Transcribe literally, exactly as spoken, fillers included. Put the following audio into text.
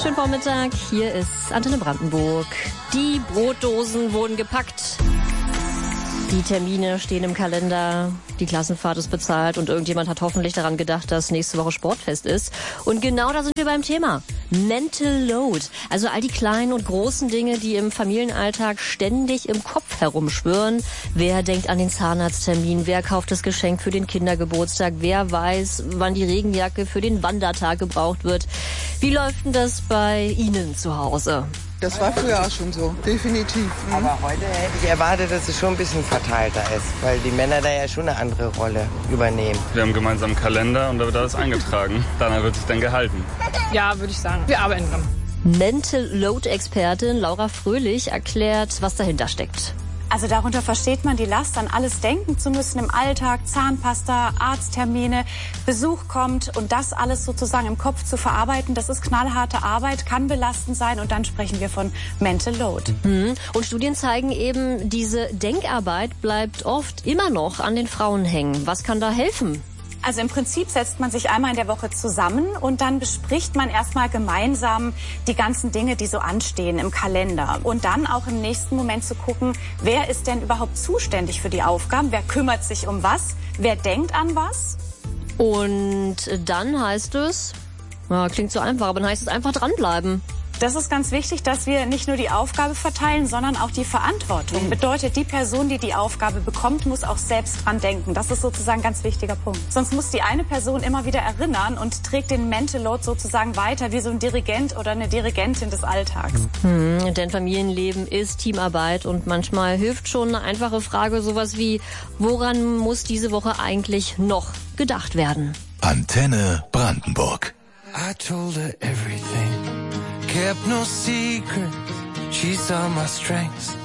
Schönen Vormittag, hier ist Antenne Brandenburg. Die Brotdosen wurden gepackt. Die Termine stehen im Kalender, die Klassenfahrt ist bezahlt und irgendjemand hat hoffentlich daran gedacht, dass nächste Woche Sportfest ist. Und genau da sind wir beim Thema. Mental Load. Also all die kleinen und großen Dinge, die im Familienalltag ständig im Kopf herumschwirren. Wer denkt an den Zahnarzttermin? Wer kauft das Geschenk für den Kindergeburtstag? Wer weiß, wann die Regenjacke für den Wandertag gebraucht wird? Wie läuft denn das bei Ihnen zu Hause? Das war früher auch schon so, definitiv. Mhm. Aber heute hätte ich erwartet, dass es schon ein bisschen verteilter ist, weil die Männer da ja schon eine andere Rolle übernehmen. Wir haben gemeinsam einen Kalender und da wird alles eingetragen. Danach wird sich dann gehalten. Ja, würde ich sagen. Wir arbeiten dran. Mental Load-Expertin Laura Fröhlich erklärt, was dahinter steckt. Also darunter versteht man die Last, an alles denken zu müssen im Alltag, Zahnpasta, Arzttermine, Besuch kommt und das alles sozusagen im Kopf zu verarbeiten. Das ist knallharte Arbeit, kann belastend sein und dann sprechen wir von Mental Load. Mhm. Und Studien zeigen eben, diese Denkarbeit bleibt oft immer noch an den Frauen hängen. Was kann da helfen? Also im Prinzip setzt man sich einmal in der Woche zusammen und dann bespricht man erstmal gemeinsam die ganzen Dinge, die so anstehen im Kalender. Und dann auch im nächsten Moment zu gucken, wer ist denn überhaupt zuständig für die Aufgaben, wer kümmert sich um was, wer denkt an was. Und dann heißt es, ja, klingt so einfach, aber dann heißt es einfach dranbleiben. Das ist ganz wichtig, dass wir nicht nur die Aufgabe verteilen, sondern auch die Verantwortung. Bedeutet, die Person, die die Aufgabe bekommt, muss auch selbst dran denken. Das ist sozusagen ein ganz wichtiger Punkt. Sonst muss die eine Person immer wieder erinnern und trägt den Mental Load sozusagen weiter, wie so ein Dirigent oder eine Dirigentin des Alltags. Hm, denn Familienleben ist Teamarbeit und manchmal hilft schon eine einfache Frage, sowas wie, woran muss diese Woche eigentlich noch gedacht werden? Antenne Brandenburg. I told her everything. Kept no secret, she saw my strengths